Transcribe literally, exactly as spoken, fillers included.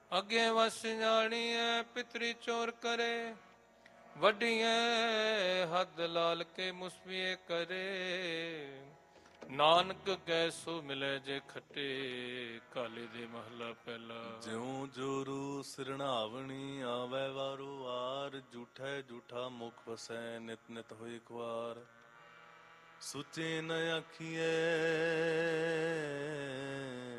ਅੱਗੇ ਵਸ ਜਾਣੀਐ ਪਿਤਰੀ ਚੋਰ ਕਰੇ, ਵੱਡੀਐ ਹੱਦ ਲਾਲ ਕੇ ਮੁਸਬੀਏ ਕਰੇ। ਨਾਨਕ ਕੈ ਸੋ ਮਿਲੇ ਜੇ ਖੱਟੇ, ਕਾਲੇ ਦੇ ਮਹਲਾ ਪਹਿਲਾ। ਜਿਉ ਜੋਰੂ ਸਿਰਣਾਵਣੀ ਆਵੈ ਵਾਰੋ ਵਾਰ, ਝੂਠੈ ਝੂਠਾ ਮੁਖ ਵਸੈ ਨਿਤ ਨਿਤ ਹੋਇ ਇੱਕ ਵਾਰ। ਸੁਚੇ ਨ ਆਖੀਐ